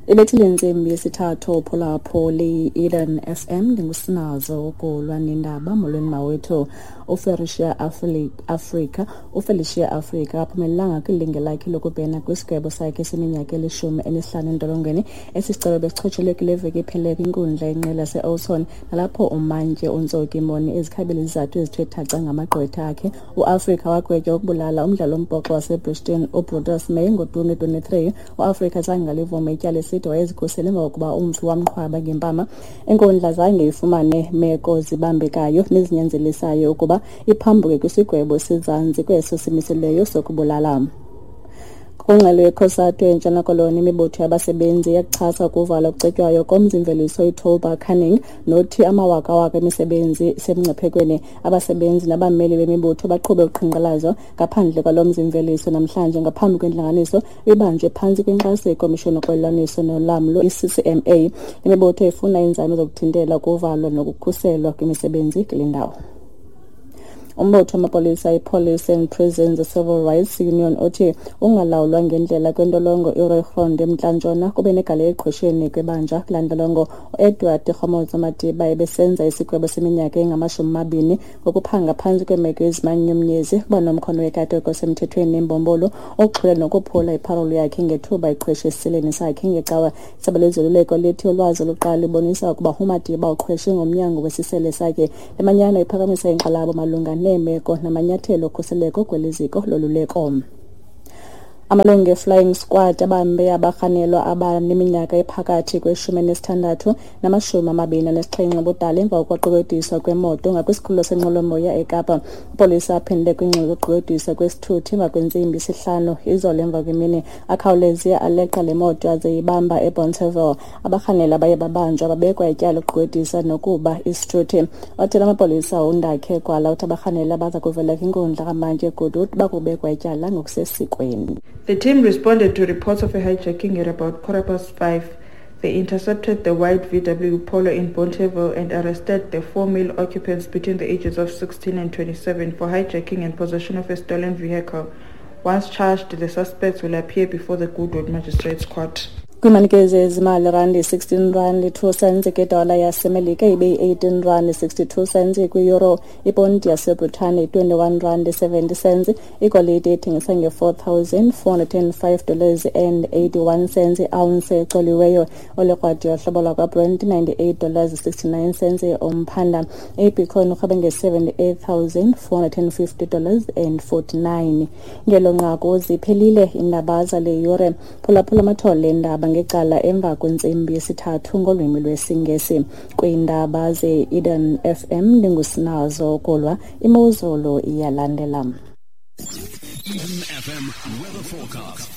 Ibethile insimbi yesithathu phulapho le-Eden FM ndingusinazo ukulwa nendaba molweni mawethu uFelicia Africa aphumelelanga kwilinge lakhe lokubhena kwisigwebo sakhe seminyaka eli-15 entolongweni. Esisicelo besichotshelwe kule veki iphele kwinkundla yenqila se-Oldton, nalapho umantye uNtsoki Moni ezikhabela izizathu ezithe thaca ngamagqwetha akhe. uAfrica wagwetywa ukubulala umdlalo wombhoxo waseBrixton uBrutus May ngo-2023. uAfrica zange ngalivume ityala esithi wayezikhusele emva kokuba umfi wamqhwaba ngempama. Inkundla zange ifumane meko zibambekayo nezinyanzelisayo ukuba iphambuke kwisigwebo esizantsi kweso simiseleyo sokubulala. Kungxelo yeCOSATU eNtshona Koloni, imibutho yabasebenzi yakuchasa ukuvala okucetywayo komzi-mveliso i-Tulba Canning nothi amawaka-waka emisebenzi isemngciphekweni. Abasebenzi nabameli bemibutho baqhube uqhankqalazo ngaphandle kwalo mzi-mveliso namhlanje ngaphambi kwentlanganiso ibanjwe phantsi kwenkxaso yekomishoni yoxolelaniso nolamlo i-CCMA. Imibutho ifuna iinzame zokuthintela ukuvalwa nokukhuselwa kwimisebenzi kule ndawo. Umbutho wamapolisa i-Police and Prisons Civil Rights Union othi ungalawulwa ngendlela kwentolongo iRoygrond eMntla-Ntshona kube negalelo eqhwesheni kwebanja kulaa ntolongo. uEdward Rhomoza Madiba ebesenza isigwebo seminyaka engama-20 ngokuphanga phantsi kweemeko ezimanyumnyezi kuba nomkhono wekateko semthethweni nembombolo oxhule nokuphula iparolo yakhe ngethuba iqhweshe esiseleni sakhe ngecawa. Isebe lezoluleko lithi ulwazi oluqala libonisa ukuba uMadiba uqhweshe ngomnyango wesisele sakhe. Lemanyano iphakamisa inkxalabo malunga neemeko namanyathelo okhuseleko kweliziko loluleko. Amalungu e-Flying Squad abambe abarhanelwa abaneminyaka ephakathi kwe-16 nama-27 ubudala emva kokuqweqwediswa kwemoto ngakwisikhululo senqwelomoya eKapa. Ipolisa aphinde kwingxelo yokuqweqwediswa kwesithuthi emva kwentsimbi 5 izolo emva kwemini akhawuleze aleqa le moto aze ibamba eBonterville. Abarhanelwa baye babanjwa babekwa ityala lokuqweqwedisa nokuba isithuthi. Wathela amapolisa undakhe kwala uthi abarhanelwa baza kuvela kwinkundla kamantye Goodwood bakubekwa ityala ngokusesikweni. The team responded to reports of a hijacking at about 5:15. They intercepted the white VW Polo in Bonteville and arrested the 4 male occupants between the ages of 16 and 27 for hijacking and possession of a stolen vehicle. Once charged, the suspects will appear before the Goodwood Magistrates Court. Kwimanikezi ezimali randi 16 rand 2 cents kwidola yasemelika ibe 18 rand 62 cents kwi-euro. Iponti yaseBritane 21 rand 70 cents. Igolide ithengisa $4,405 and 81 cents. Ounce exoliweyo olekrwadi yohlobo lwakwaBrent $98.69 cents. Umphanda iBitcoin urhabe $78,450 and 49. Ngelo nqaku ziphelile indaba zale yure. Phulaphula amathole endaba ngecala emva kwentsimbi yesithathu ngolwimi lwesiNgesi. Kwiindaba ze-Eden FM ndingusinazo kolwa, imozolo iyalandela. Eden FM weather forecast.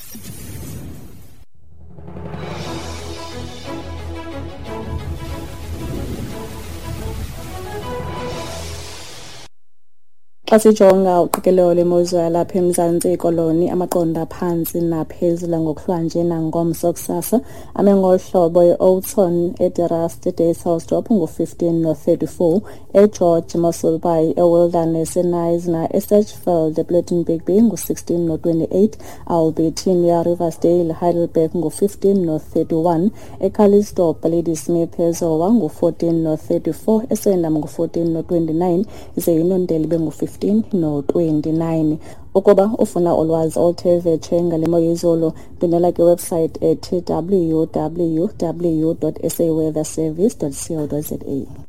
Xa sijonga uqikelelo lwemozulu yalapha eMzantsi Koloni, amaqonda phantsi naphezulu ngokuhlwanje nangomso kusasa ame ngohlobo e-Oldton, eDerast, eDayshouse ngu-15 no-34, eGeorge, Mossel Bay, eWilderness, eNisna, eSedgefield, ePlettenberg ngu-16 no-28, Albertina, Riversdale, Heidelberg ngu-15 no-31, eCalistopo, Ladysmith, eZowa ngu-14 no-34, eSendam ngu-14 no-29, iZeinondale ngu-15 no-29. Ukuba ufuna ulwazi oluthe vetshe ngale mo yezolo, ndonela kwiwebsite ethi www.saweatherservice.co.za.